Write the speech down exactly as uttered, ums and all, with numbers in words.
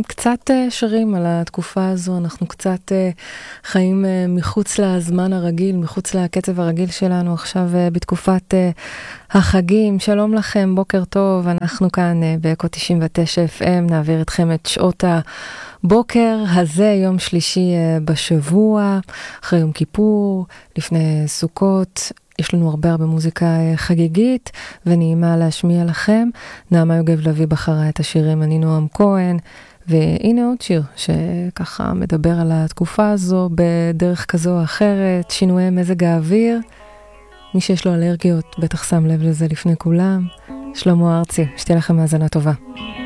קצת שרים על התקופה הזו, אנחנו קצת חיים מחוץ לזמן הרגיל, מחוץ לקצב הרגיל שלנו, עכשיו בתקופת החגים. שלום לכם, בוקר טוב, אנחנו כאן באקו תשעים ותשע אף אם, נעביר אתכם את שעות הבוקר הזה, יום שלישי בשבוע, אחרי יום כיפור, לפני סוכות. יש לנו הרבה הרבה מוזיקה חגיגית ונעימה להשמיע לכם. נעמה יוגב לוי בחרה את השירים, אני נועם כהן, והנה עוד שיר שככה מדבר על התקופה הזו בדרך כזו או אחרת, שינויי מזג האוויר. מי שיש לו אלרגיות בטח שם לב לזה לפני כולם. שלמה ארצי, שתהיה לכם מאזנה טובה.